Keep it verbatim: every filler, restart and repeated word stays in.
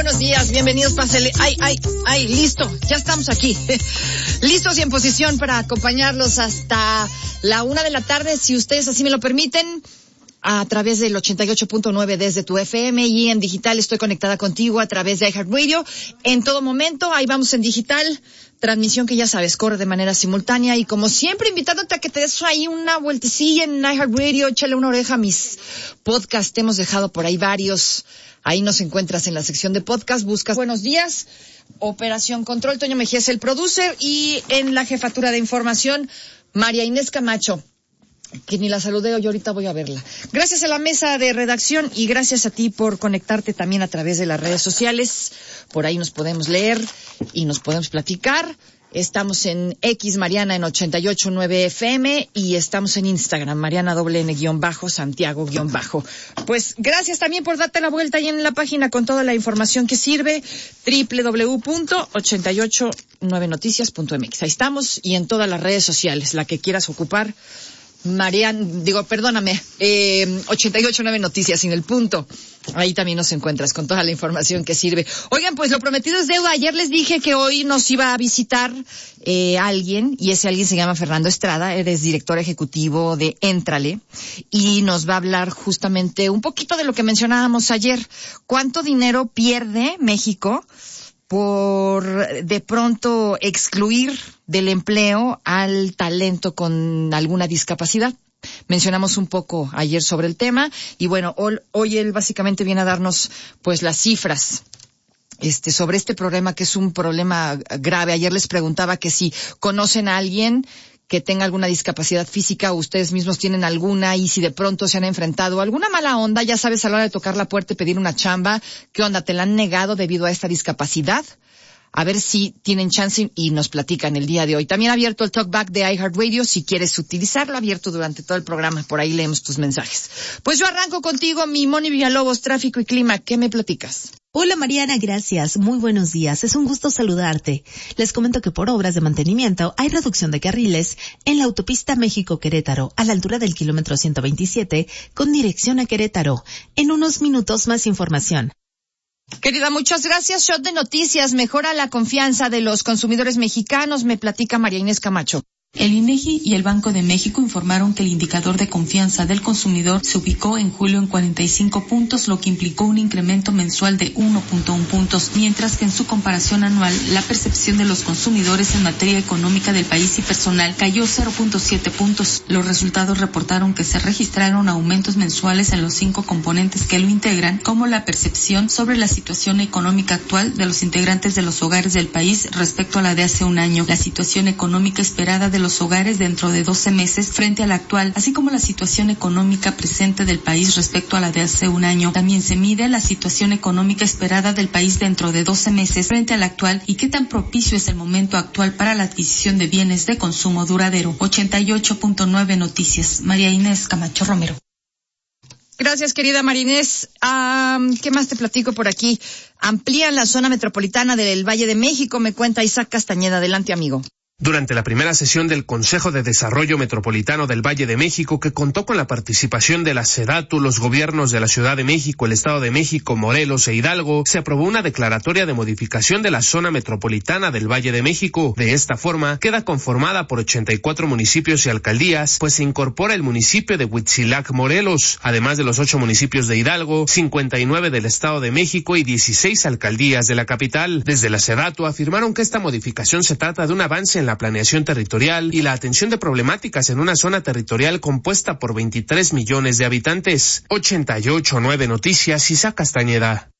buenos días, bienvenidos, pásele. Ay, ay, ay, listo, ya estamos aquí. Listos y en posición para acompañarlos hasta la una de la tarde, si ustedes así me lo permiten, a través del ochenta y ocho punto nueve desde tu F M, y en digital estoy conectada contigo a través de iHeartRadio. En todo momento, ahí vamos en digital, transmisión que ya sabes, corre de manera simultánea, y como siempre invitándote a que te des ahí una vueltecilla en iHeartRadio, échale una oreja a mis podcasts, te hemos dejado por ahí varios. Ahí nos encuentras en la sección de podcast, buscas Buenos Días, Operación Control, Toño Mejía es el producer, y en la jefatura de información, María Inés Camacho, que ni la saludé, yo ahorita voy a verla. Gracias a la mesa de redacción y gracias a ti por conectarte también a través de las redes sociales. Por ahí nos podemos leer y nos podemos platicar. Estamos en X Mariana en ochenta y ocho punto nueve F M y estamos en Instagram, Mariana doble N guión bajo, Santiago guión bajo. Pues gracias también por darte la vuelta ahí en la página con toda la información que sirve, doble u doble u doble u punto ochenta y ocho nueve noticias punto m x. Ahí estamos, y en todas las redes sociales, la que quieras ocupar. Mariana, digo, perdóname, eh, ochenta y ocho punto nueve Noticias sin el punto. Ahí también nos encuentras con toda la información que sirve. Oigan, pues lo prometido es deuda. Ayer les dije que hoy nos iba a visitar eh, alguien, y ese alguien se llama Fernando Estrada, eres director ejecutivo de Éntrale, y nos va a hablar justamente un poquito de lo que mencionábamos ayer. ¿Cuánto dinero pierde México por de pronto excluir del empleo al talento con alguna discapacidad? Mencionamos un poco ayer sobre el tema, y bueno, hoy, hoy él básicamente viene a darnos pues las cifras este sobre este problema, que es un problema grave. Ayer les preguntaba que si conocen a alguien que tenga alguna discapacidad física, o ustedes mismos tienen alguna, y si de pronto se han enfrentado a alguna mala onda, ya sabes, a la hora de tocar la puerta y pedir una chamba, ¿qué onda? ¿Te la han negado debido a esta discapacidad? A ver si tienen chance y nos platican el día de hoy. También abierto el Talkback de iHeartRadio, si quieres utilizarlo, abierto durante todo el programa, por ahí leemos tus mensajes. Pues yo arranco contigo, mi Moni Villalobos, tráfico y clima, ¿qué me platicas? Hola Mariana, gracias. Muy buenos días. Es un gusto saludarte. Les comento que por obras de mantenimiento hay reducción de carriles en la autopista México-Querétaro, a la altura del kilómetro ciento veintisiete, con dirección a Querétaro. En unos minutos más información. Querida, muchas gracias. Shot de noticias, mejora la confianza de los consumidores mexicanos, me platica María Inés Camacho. El INEGI y el Banco de México informaron que el indicador de confianza del consumidor se ubicó en julio en cuarenta y cinco puntos, lo que implicó un incremento mensual de uno punto uno puntos, mientras que en su comparación anual, la percepción de los consumidores en materia económica del país y personal cayó cero punto siete puntos. Los resultados reportaron que se registraron aumentos mensuales en los cinco componentes que lo integran, como la percepción sobre la situación económica actual de los integrantes de los hogares del país respecto a la de hace un año, la situación económica esperada de los hogares dentro de doce meses frente a la actual, así como la situación económica presente del país respecto a la de hace un año. También se mide la situación económica esperada del país dentro de doce meses frente a la actual, y qué tan propicio es el momento actual para la adquisición de bienes de consumo duradero. ochenta y ocho punto nueve Noticias, María Inés Camacho Romero. Gracias, querida María Inés. Um, ¿Qué más te platico por aquí? Amplían la zona metropolitana del Valle de México, me cuenta Isaac Castañeda. Adelante, amigo. Durante la primera sesión del Consejo de Desarrollo Metropolitano del Valle de México, que contó con la participación de la SEDATU, los gobiernos de la Ciudad de México, el Estado de México, Morelos e Hidalgo, se aprobó una declaratoria de modificación de la zona metropolitana del Valle de México. De esta forma, queda conformada por ochenta y cuatro municipios y alcaldías, pues se incorpora el municipio de Huitzilac, Morelos, además de los ocho municipios de Hidalgo, cincuenta y nueve del Estado de México y dieciséis alcaldías de la capital. Desde la SEDATU afirmaron que esta modificación se trata de un avance en la planeación territorial y la atención de problemáticas en una zona territorial compuesta por veintitrés millones de habitantes. ochenta y ocho punto nueve Noticias, Isaac Castañeda.